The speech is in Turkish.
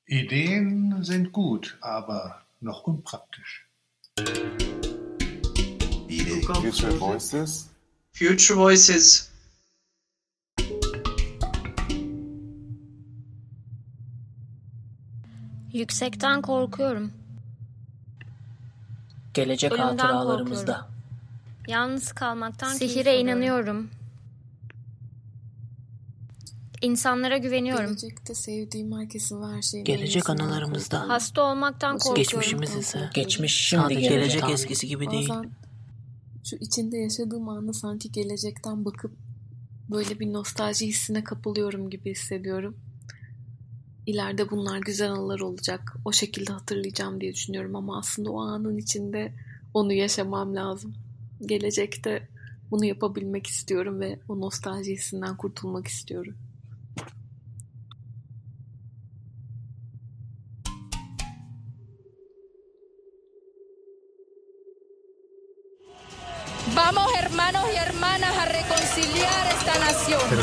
Ideen sind gut, aber noch unpraktisch. Future Voices. Future Voices. Yüksekten korkuyorum. Gelecek Ölümden hatıralarımızda. korkuyorum. Yalnız kalmaktan Sihire inanıyorum. İnsanlara güveniyorum. Gelecekte sevdiğim herkesin ve her şeyin Gelecek anılarımızda. Hasta olmaktan korkuyorum. Geçmişimiz ise Geçmiş şimdi sadece gelecek tahmin. eskisi gibi değil. Bazen şu içinde yaşadığım anda sanki gelecekten bakıp böyle bir nostalji hissine kapılıyorum gibi hissediyorum. İleride bunlar güzel anılar olacak. O şekilde hatırlayacağım diye düşünüyorum ama aslında o anın içinde onu yaşamam lazım. Gelecekte bunu yapabilmek istiyorum ve o nostalji hissinden kurtulmak istiyorum. Vamos, hermanos y hermanas, a reconciliar esta nación. Pero